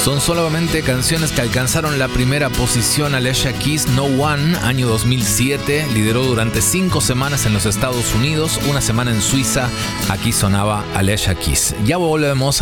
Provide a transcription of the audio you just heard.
Son solamente canciones que alcanzaron la primera posición. Alicia Keys, No One, año 2007, lideró durante 5 semanas en los Estados Unidos, una semana en Suiza. Aquí sonaba Alicia Keys. Ya volvemos.